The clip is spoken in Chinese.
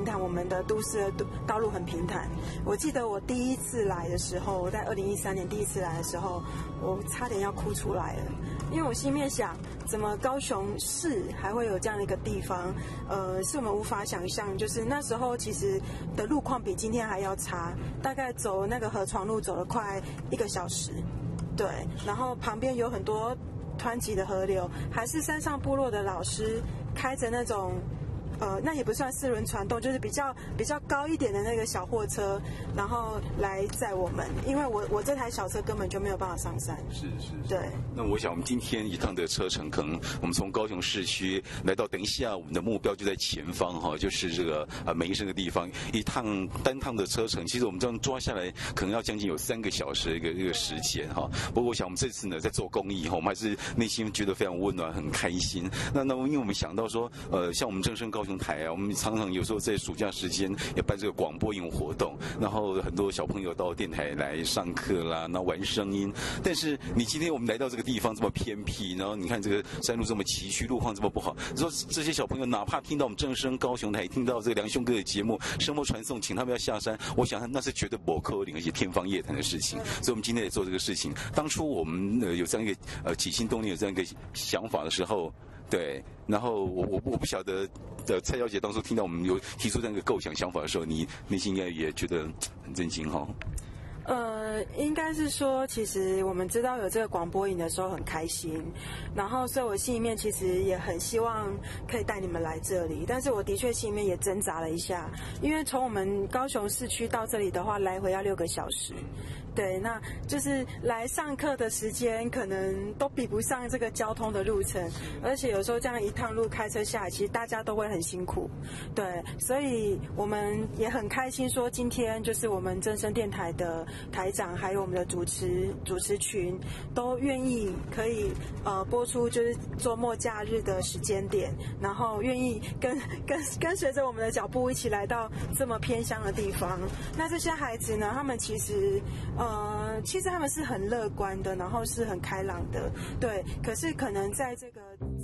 我们的都市的道路很平坦。我记得我第一次来的时候，我在2013年第一次来的时候，我差点要哭出来了，因为我心里面想，怎么高雄市还会有这样的一个地方？是我们无法想象。就是那时候其实的路况比今天还要差，大概走那个河床路走了快1个小时，对，然后旁边有很多湍急的河流，还是山上部落的老师开着那种。那也不算4轮传动，就是比较高一点的那个小货车，然后来载我们，因为我这台小车根本就没有办法上山。 是， 对。 那我想我们今天一趟的车程，可能我们从高雄市区来到，等一下我们的目标就在前方哈，就是这个梅医生的地方。单趟的车程，其实我们这样抓下来，可能要将近有3个小时的一个时间哈。不过我想我们这次呢，在做公益哈，我们还是内心觉得非常温暖，很开心。那因为我们想到说，像我们正声高雄台啊，我们常常有时候在暑假时间也办这个广播音活动，然后很多小朋友到电台来上课啦，然后玩声音。但是你今天我们来到这个地方这么偏僻，然后你看这个山路这么崎岖，路况这么不好，说这些小朋友哪怕听到我们正声高雄台，听到这个梁兄哥的节目声波传送，请他们要下山，我想那是绝对不可能而且天方夜谭的事情。所以我们今天也做这个事情。当初我们有这样一个起心动念，有这样一个想法的时候。对，然后我不晓得蔡小姐当初听到我们有提出这样一个构想想法的时候，你内心应该也觉得很震惊哈。 应该是说，其实我们知道有这个广播营的时候很开心，然后所以我心里面其实也很希望可以带你们来这里，但是我的确心里面也挣扎了一下，因为从我们高雄市区到这里的话，来回要6个小时。对，那就是来上课的时间可能都比不上这个交通的路程，而且有时候这样一趟路开车下来，其实大家都会很辛苦。对，所以我们也很开心说，今天就是我们正声电台的台长还有我们的主持群都愿意可以播出就是周末假日的时间点，然后愿意跟随着我们的脚步一起来到这么偏乡的地方。那这些孩子呢，他们其实他们是很乐观的，然后是很开朗的，对。可是可能在这个